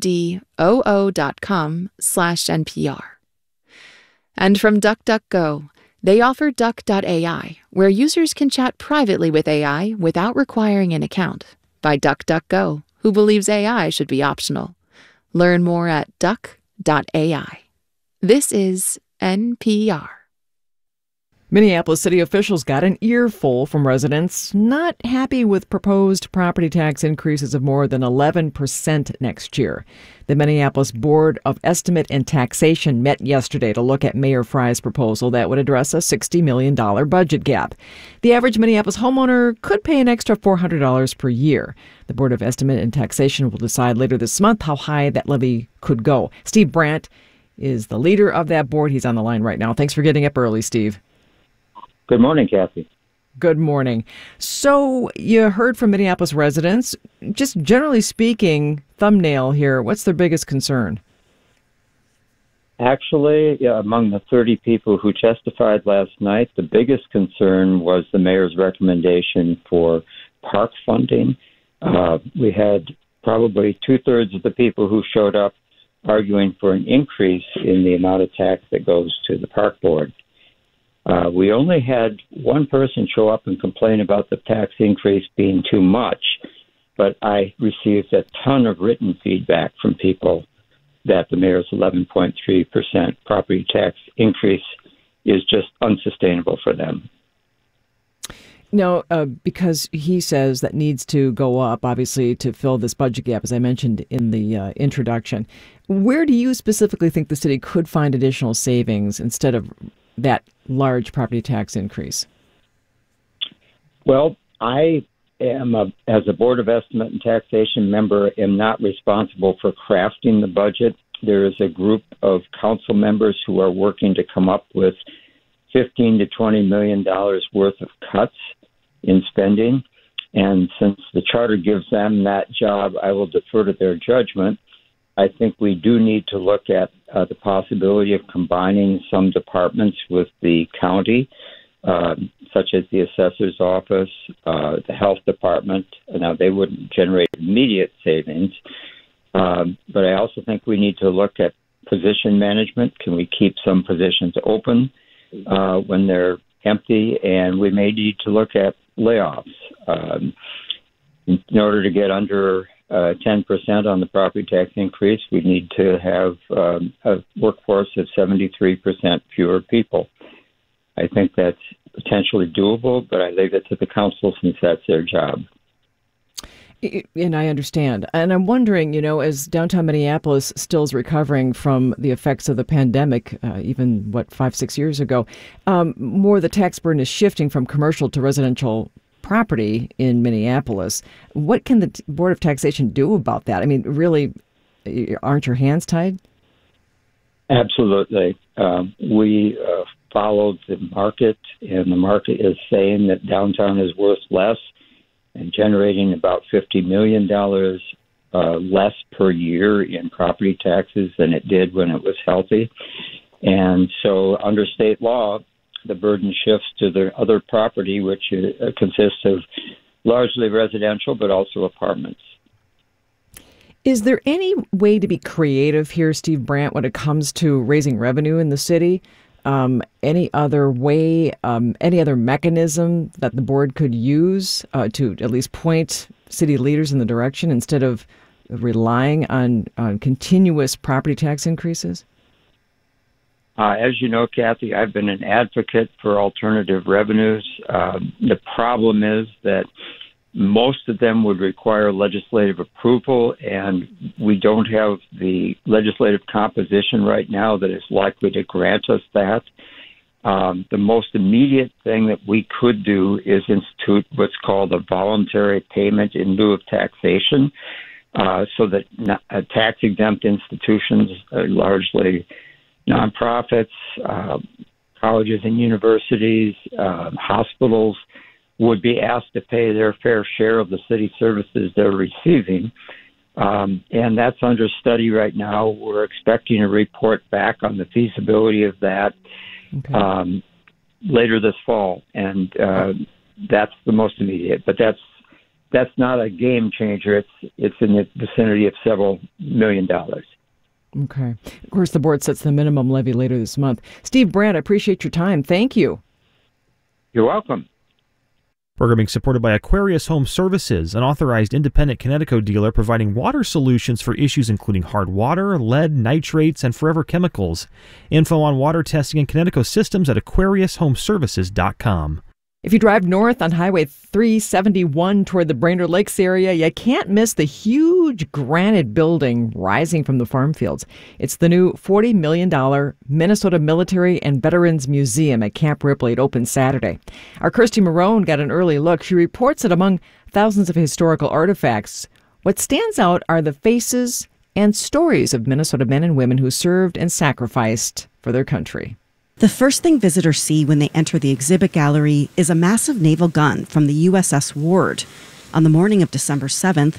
odoo.com/NPR. And from DuckDuckGo, they offer Duck.ai, where users can chat privately with AI without requiring an account, by DuckDuckGo, who believes AI should be optional. Learn more at Duck.ai. This is NPR. Minneapolis city officials got an earful from residents not happy with proposed property tax increases of more than 11% next year. The Minneapolis Board of Estimate and Taxation met yesterday to look at Mayor Frye's proposal that would address a $60 million budget gap. The average Minneapolis homeowner could pay an extra $400 per year. The Board of Estimate and Taxation will decide later this month how high that levy could go. Steve Brandt is the leader of that board. He's on the line right now. Thanks for getting up early, Steve. Good morning, Kathy. Good morning. So you heard from Minneapolis residents. Just generally speaking, thumbnail here, what's their biggest concern? Actually, among the 30 people who testified last night, the biggest concern was the mayor's recommendation for park funding. We had probably 2/3 of the people who showed up arguing for an increase in the amount of tax that goes to the park board. We only had one person show up and complain about the tax increase being too much, but I received a ton of written feedback from people that the mayor's 11.3% property tax increase is just unsustainable for them. No, because he says that needs to go up, obviously, to fill this budget gap, as I mentioned in the introduction. Where do you specifically think the city could find additional savings instead of that large property tax increase? Well, I am, as a Board of Estimate and Taxation member, am not responsible for crafting the budget. There is a group of council members who are working to come up with $15 to $20 million worth of cuts in spending. And since the charter gives them that job, I will defer to their judgment. I think we do need to look at the possibility of combining some departments with the county, such as the assessor's office, the health department. Now, they wouldn't generate immediate savings, but I also think we need to look at position management. Can we keep some positions open when they're empty? And we may need to look at layoffs in order to get under 10% on the property tax increase. We need to have a workforce of 73% fewer people. I think that's potentially doable, but I leave it to the council since that's their job. And I understand. And I'm wondering, as downtown Minneapolis still is recovering from the effects of the pandemic, even, 5-6 years ago, more the tax burden is shifting from commercial to residential property in Minneapolis. What can the Board of Taxation do about that? I mean, really, aren't your hands tied? Absolutely. We followed the market, and the market is saying that downtown is worth less and generating about $50 million less per year in property taxes than it did when it was healthy. And so under state law, the burden shifts to the other property, which consists of largely residential, but also apartments. Is there any way to be creative here, Steve Brandt, when it comes to raising revenue in the city? Any other way, any other mechanism that the board could use to at least point city leaders in the direction instead of relying on continuous property tax increases? As you know, Kathy, I've been an advocate for alternative revenues. The problem is that most of them would require legislative approval, and we don't have the legislative composition right now that is likely to grant us that. The most immediate thing that we could do is institute what's called a voluntary payment in lieu of taxation, so that tax-exempt institutions, largely nonprofits, colleges and universities, hospitals, would be asked to pay their fair share of the city services they're receiving. And that's under study right now. We're expecting a report back on the feasibility of that later this fall. And that's the most immediate. But that's not a game changer. It's in the vicinity of several $1 million. Okay. Of course, the board sets the minimum levy later this month. Steve Brandt, I appreciate your time. Thank you. You're welcome. Programming supported by Aquarius Home Services, an authorized independent Kinetico dealer providing water solutions for issues including hard water, lead, nitrates, and forever chemicals. Info on water testing and Kinetico systems at aquariushomeservices.com. If you drive north on Highway 371 toward the Brainerd Lakes area, you can't miss the huge granite building rising from the farm fields. It's the new $40 million Minnesota Military and Veterans Museum at Camp Ripley. It opened Saturday. Our Kirsty Marone got an early look. She reports that among thousands of historical artifacts, what stands out are the faces and stories of Minnesota men and women who served and sacrificed for their country. The first thing visitors see when they enter the exhibit gallery is a massive naval gun from the USS Ward. On the morning of December 7th,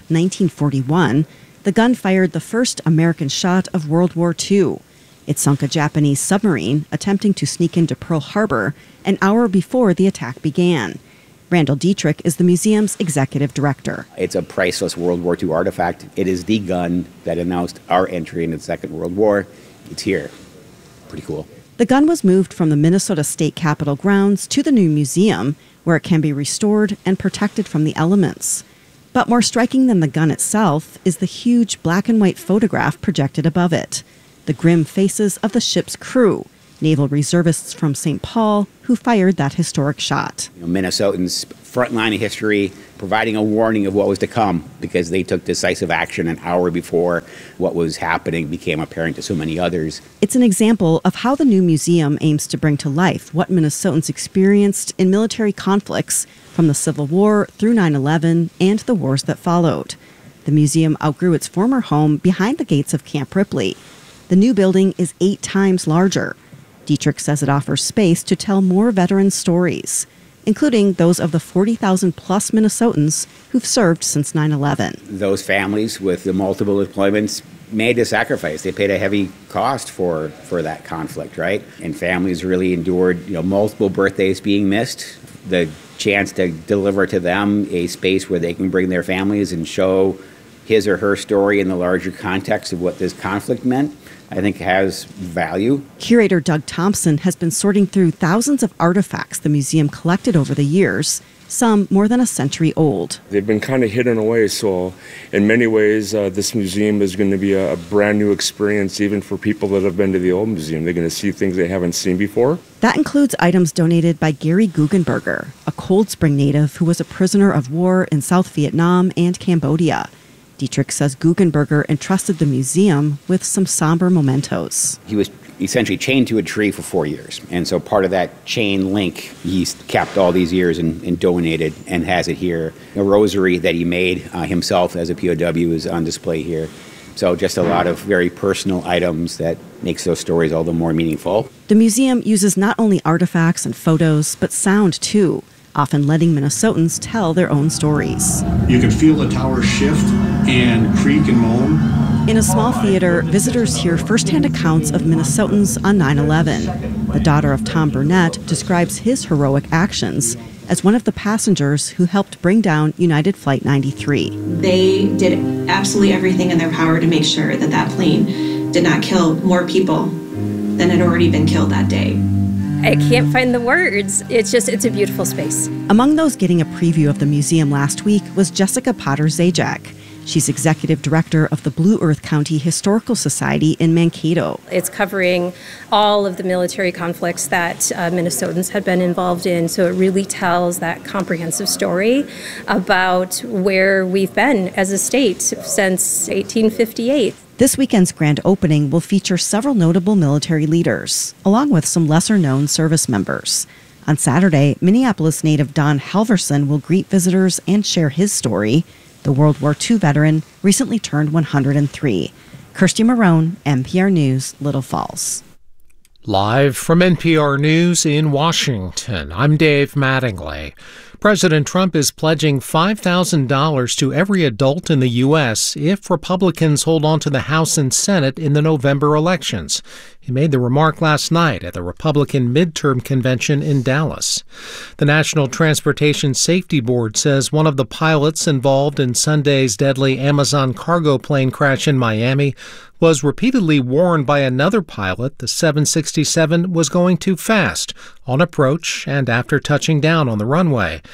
1941, the gun fired the first American shot of World War II. It sunk a Japanese submarine attempting to sneak into Pearl Harbor an hour before the attack began. Randall Dietrich is the museum's executive director. It's a priceless World War II artifact. It is the gun that announced our entry into the Second World War. It's here. Pretty cool. The gun was moved from the Minnesota State Capitol grounds to the new museum, where it can be restored and protected from the elements. But more striking than the gun itself is the huge black and white photograph projected above it. The grim faces of the ship's crew, naval reservists from St. Paul, who fired that historic shot. Minnesotans' front line of history, providing a warning of what was to come because they took decisive action an hour before what was happening became apparent to so many others. It's an example of how the new museum aims to bring to life what Minnesotans experienced in military conflicts from the Civil War through 9/11 and the wars that followed. The museum outgrew its former home behind the gates of Camp Ripley. The new building is 8 times larger. Dietrich says it offers space to tell more veteran stories, including those of the 40,000 plus Minnesotans who've served since 9/11. Those families with the multiple deployments made a sacrifice. They paid a heavy cost for that conflict, right? And families really endured, multiple birthdays being missed, the chance to deliver to them a space where they can bring their families and show his or her story in the larger context of what this conflict meant, I think has value. Curator Doug Thompson has been sorting through thousands of artifacts the museum collected over the years, some more than a century old. They've been kind of hidden away, so in many ways, this museum is going to be a brand new experience even for people that have been to the old museum. They're going to see things they haven't seen before. That includes items donated by Gary Guggenberger, a Cold Spring native who was a prisoner of war in South Vietnam and Cambodia. Dietrich says Guggenberger entrusted the museum with some somber mementos. He was essentially chained to a tree for 4 years. And so part of that chain link he's kept all these years and donated and has it here. A rosary that he made himself as a POW is on display here. So just a lot of very personal items that makes those stories all the more meaningful. The museum uses not only artifacts and photos, but sound too, often letting Minnesotans tell their own stories. You can feel the tower shift and creak and moan. In a small theater, visitors hear firsthand accounts of Minnesotans on 9/11. The daughter of Tom Burnett describes his heroic actions as one of the passengers who helped bring down United Flight 93. They did absolutely everything in their power to make sure that that plane did not kill more people than had already been killed that day. I can't find the words. It's a beautiful space. Among those getting a preview of the museum last week was Jessica Potter-Zajac. She's executive director of the Blue Earth County Historical Society in Mankato. It's covering all of the military conflicts that Minnesotans had been involved in, so it really tells that comprehensive story about where we've been as a state since 1858. This weekend's grand opening will feature several notable military leaders, along with some lesser-known service members. On Saturday, Minneapolis native Don Halverson will greet visitors and share his story. The World War II veteran recently turned 103. Kirsty Marone, NPR News, Little Falls. Live from NPR News in Washington, I'm Dave Mattingly. President Trump is pledging $5,000 to every adult in the U.S. if Republicans hold on to the House and Senate in the November elections. He made the remark last night at the Republican midterm convention in Dallas. The National Transportation Safety Board says one of the pilots involved in Sunday's deadly Amazon cargo plane crash in Miami was repeatedly warned by another pilot the 767 was going too fast on approach and after touching down on the runway.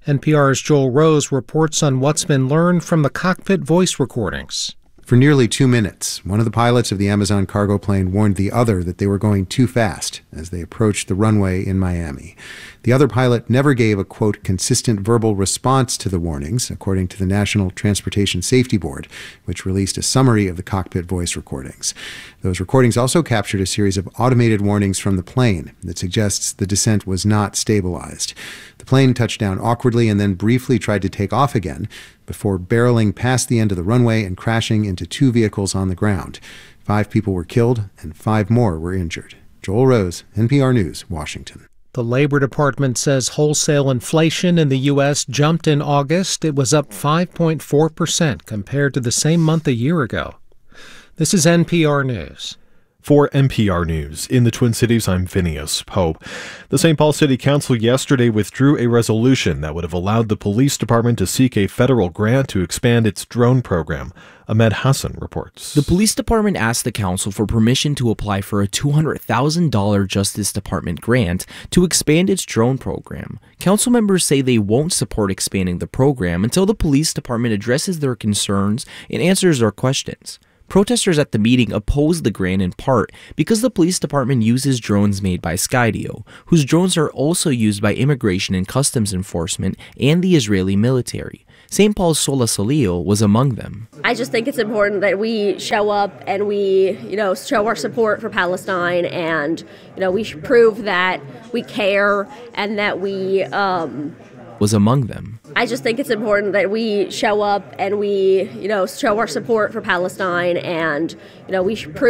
NPR's Joel Rose reports on what's been learned from the cockpit voice recordings. For nearly 2 minutes, one of the pilots of the Amazon cargo plane warned the other that they were going too fast as they approached the runway in Miami. The other pilot never gave a, quote, consistent verbal response to the warnings, according to the National Transportation Safety Board, which released a summary of the cockpit voice recordings. Those recordings also captured a series of automated warnings from the plane that suggests the descent was not stabilized. The plane touched down awkwardly and then briefly tried to take off again before barreling past the end of the runway and crashing into 2 vehicles on the ground. 5 people were killed and 5 more were injured. Joel Rose, NPR News, Washington. The Labor Department says wholesale inflation in the U.S. jumped in August. It was up 5.4% compared to the same month a year ago. This is NPR News. For NPR News, in the Twin Cities, I'm Phineas Pope. The St. Paul City Council yesterday withdrew a resolution that would have allowed the police department to seek a federal grant to expand its drone program. Ahmed Hassan reports. The police department asked the council for permission to apply for a $200,000 Justice Department grant to expand its drone program. Council members say they won't support expanding the program until the police department addresses their concerns and answers their questions. Protesters at the meeting opposed the grant in part because the police department uses drones made by Skydio, whose drones are also used by Immigration and Customs Enforcement and the Israeli military. St. Paul's Sola Salil was among them. I just think it's important that we show up and we, show our support for Palestine, and, we should prove that we care and that we was among them. I just think it's important that we show up and we, show our support for Palestine, and, we should prove